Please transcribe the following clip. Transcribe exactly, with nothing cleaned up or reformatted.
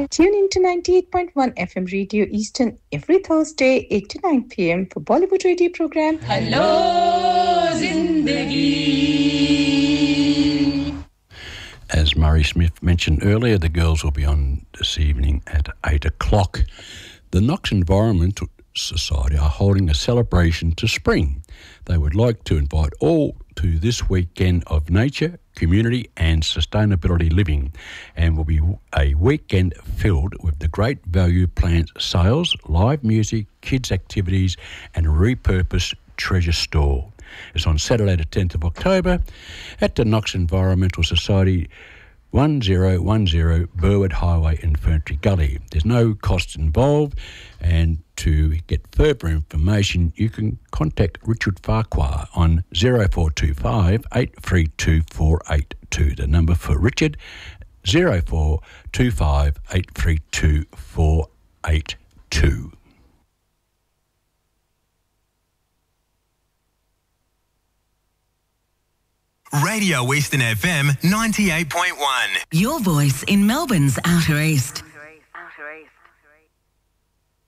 Tune in to ninety-eight point one F M Radio Eastern every Thursday, eight to nine p.m. for Bollywood radio program Hello, Zindagi. As Murray Smith mentioned earlier, the girls will be on this evening at eight o'clock. The Knox Environmental Society are holding a celebration to spring. They would like to invite all to this weekend of nature, community and sustainability living, and will be a weekend filled with the Great Value Plant sales, live music, kids activities and a repurposed treasure store. It's on Saturday the tenth of October at the Knox Environmental Society, one zero one zero Burwood Highway in Ferntree Gully. There's no cost involved, and to get further information you can contact Richard Farquhar on zero four two five, eight three two, four eight two. The number for Richard, zero four two five, eight three two, four eight two. Radio Eastern F M ninety-eight point one. Your voice in Melbourne's Outer East.